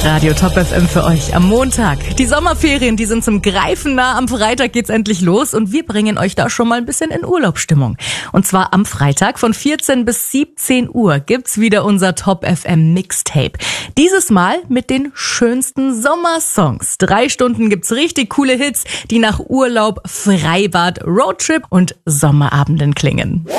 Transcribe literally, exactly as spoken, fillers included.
Radio Top F M für euch am Montag. Die Sommerferien, die sind zum Greifen nah. Am Freitag geht's endlich los und wir bringen euch da schon mal ein bisschen in Urlaubsstimmung. Und zwar am Freitag von vierzehn bis siebzehn Uhr gibt's wieder unser Top F M Mixtape. Dieses Mal mit den schönsten Sommersongs. Drei Stunden gibt's richtig coole Hits, die nach Urlaub, Freibad, Roadtrip und Sommerabenden klingen.